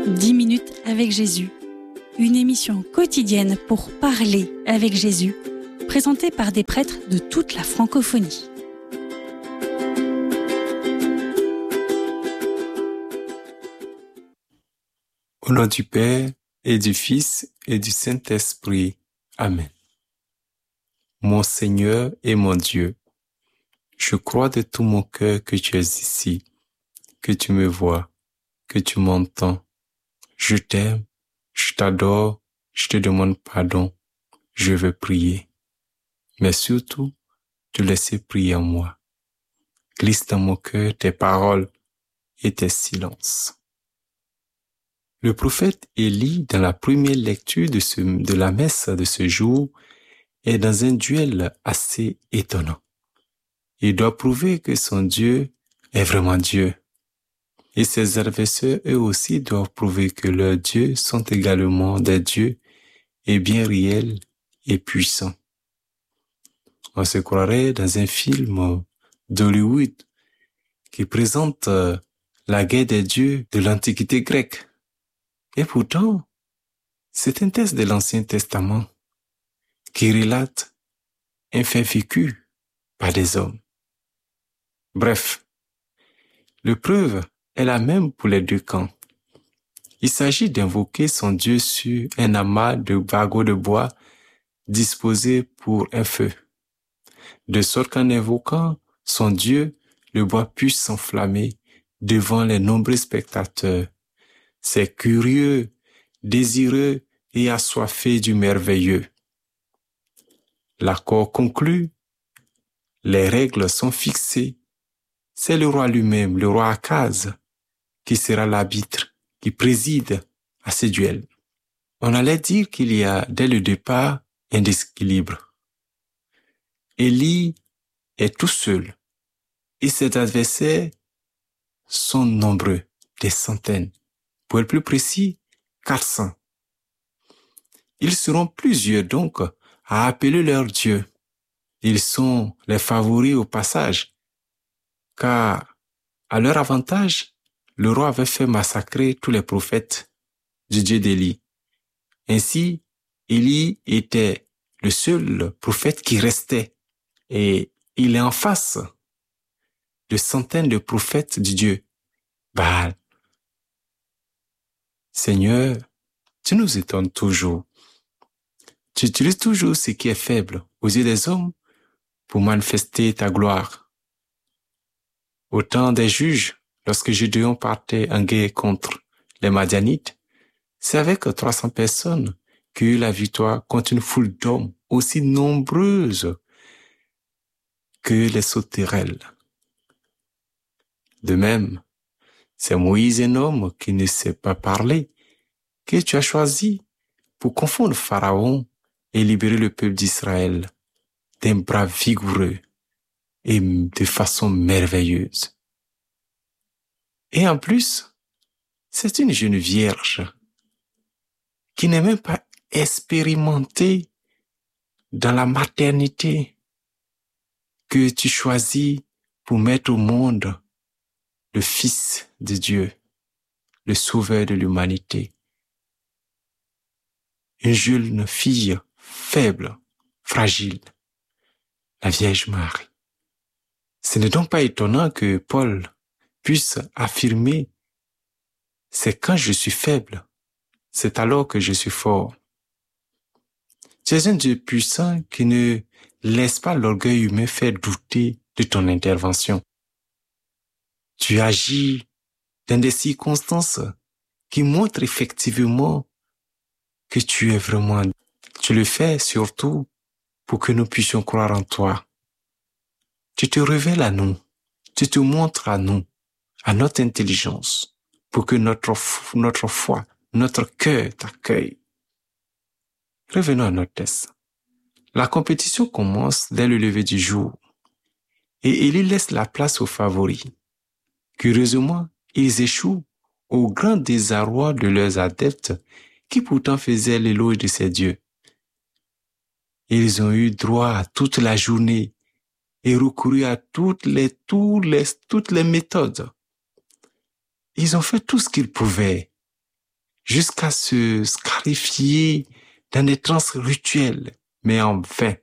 10 minutes avec Jésus, une émission quotidienne pour parler avec Jésus, présentée par des prêtres de toute la francophonie. Au nom du Père et du Fils et du Saint-Esprit. Amen. Mon Seigneur et mon Dieu, je crois de tout mon cœur que tu es ici, que tu me vois, que tu m'entends. Je t'aime, je t'adore, je te demande pardon, je veux prier. Mais surtout, te laisser prier en moi. Glisse dans mon cœur tes paroles et tes silences. Le prophète Élie, dans la première lecture de la messe de ce jour, est dans un duel assez étonnant. Il doit prouver que son Dieu est vraiment Dieu. Et ses adversaires, eux aussi, doivent prouver que leurs dieux sont également des dieux et bien réels et puissants. On se croirait dans un film d'Hollywood qui présente la guerre des dieux de l'Antiquité grecque. Et pourtant, c'est un texte de l'Ancien Testament qui relate un fait vécu par des hommes. Bref, l'épreuve est la même pour les deux camps. Il s'agit d'invoquer son Dieu sur un amas de bagots de bois disposés pour un feu, de sorte qu'en invoquant son Dieu, le bois puisse s'enflammer devant les nombreux spectateurs. C'est curieux, désireux et assoiffé du merveilleux. L'accord conclu, les règles sont fixées. C'est le roi lui-même, le roi Akaz, qui sera l'arbitre, qui préside à ce duel. On allait dire qu'il y a, dès le départ, un déséquilibre. Élie est tout seul et ses adversaires sont nombreux, des centaines. Pour être plus précis, 400. Ils seront plusieurs donc à appeler leur Dieu. Ils sont les favoris au passage, car à leur avantage, le roi avait fait massacrer tous les prophètes du Dieu d'Élie. Ainsi, Élie était le seul prophète qui restait et il est en face de centaines de prophètes du Dieu Baal. Seigneur, tu nous étonnes toujours. Tu utilises toujours ce qui est faible aux yeux des hommes pour manifester ta gloire. Au temps des juges, lorsque Gédéon partait en guerre contre les Madianites, c'est avec 300 personnes qu'il eut la victoire contre une foule d'hommes aussi nombreuses que les sauterelles. De même, c'est Moïse, un homme qui ne sait pas parler, que tu as choisi pour confondre Pharaon et libérer le peuple d'Israël d'un bras vigoureux et de façon merveilleuse. Et en plus, c'est une jeune vierge qui n'est même pas expérimentée dans la maternité que tu choisis pour mettre au monde le Fils de Dieu, le Sauveur de l'humanité. Une jeune fille faible, fragile, la Vierge Marie. Ce n'est donc pas étonnant que Paul puisse affirmer « C'est quand je suis faible, c'est alors que je suis fort ». Tu es un Dieu puissant qui ne laisse pas l'orgueil humain faire douter de ton intervention. Tu agis dans des circonstances qui montrent effectivement que tu es vraiment. Tu le fais surtout pour que nous puissions croire en toi. Tu te révèles à nous, tu te montres à nous, à notre intelligence, pour que notre foi, notre cœur t'accueille. Revenons à notre texte. La compétition commence dès le lever du jour et Élie laisse la place aux favoris. Curieusement, ils échouent au grand désarroi de leurs adeptes qui pourtant faisaient l'éloge de ces dieux. Ils ont eu droit à toute la journée et recouru à toutes les méthodes. Ils ont fait tout ce qu'ils pouvaient, jusqu'à se scarifier dans des transes rituelles, mais en vain.